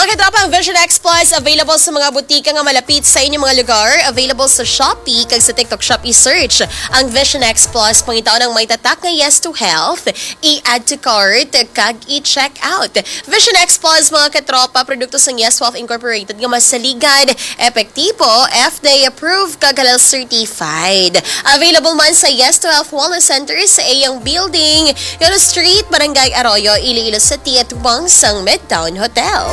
Mga katropa, ang Vision X Plus available sa mga butika nga malapit sa inyong mga lugar. Available sa Shopee kag sa TikTok Shop i-search ang Vision X Plus. Pangitaon ang may tatak nga yes to health. I-add to cart kag i-check out. Vision X Plus mga katropa, produkto sa Yes Health Incorporated nga masaligad, epektibo, FDA approved kag halal certified. Available man sa Yes to Health Wellness Center sa iyang building, Yolo Street, Barangay Arroyo, Iloilo City at Tubang sang Midtown Hotel.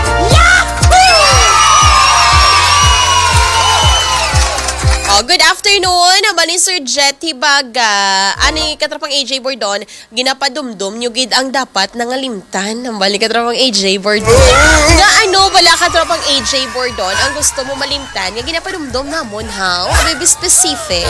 Oh, good afternoon. Bani Sir Jetty Baga. Ani katropang AJ Bordon, ginapadumdum nyo gid ang dapat nangalimtan. Bali katropang AJ Bordon. Nga ano bala katropang AJ Bordon, ang gusto mo malimtan, nga ginapadumdum namon how? Be specific.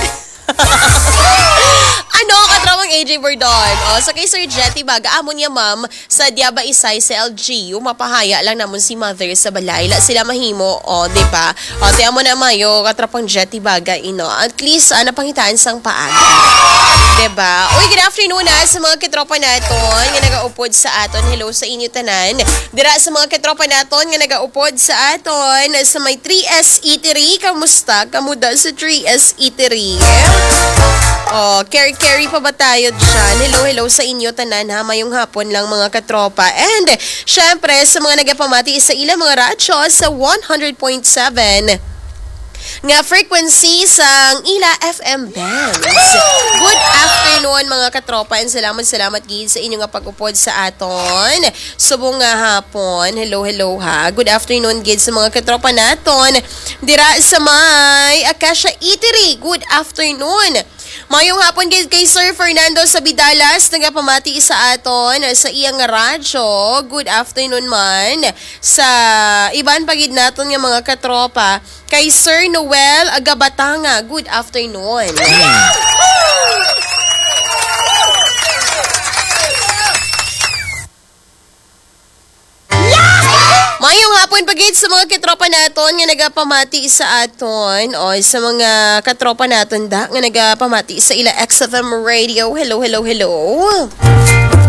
Ano katrawang AJ Bordon? O, sa kay Sir Jetty Baga, amon niya ma'am, sa Diaba Isay sa LGU, mapahaya lang namon si mother sa balay. La sila mahimo, o, diba? O, tiyan mo na mayo, katrawang Jetty Baga, At least, napangitaan sang paaga. Diba? Uy, good afternoon sa mga katropa naton nga nagaupod sa aton. Hello sa inyo tanan. Dira sa mga katropa naton nga nagaupod sa aton sa may 3S Eatery. Kamusta? Kamuda sa 3S Eatery. Oh, carry pa ba tayo dyan? Hello sa inyo tanan ha, mayong hapon lang mga katropa. And syempre sa mga nagapamati sa ilang mga radyo sa 100.7 nga frequency sang ila FM bands. Good afternoon mga katropa and salamat gid sa inyo nga pag-upod sa aton. Subong nga hapon. Hello ha. Good afternoon gid sa mga katropa naton dira sa may Acacia Eatery. Good afternoon. Mayong hapon kay Sir Fernando sa Bidalas, nagapamati sa aton sa iyang radyo. Good afternoon man sa iban pagid naton nga mga katropa. Kay Sir Noel Agabatanga, good afternoon. Mayong hapon pagit sa mga katropa naton nga nagapamati sa aton o sa mga katropa naton da nga nagapamati sa ila XFM Radio. Hello.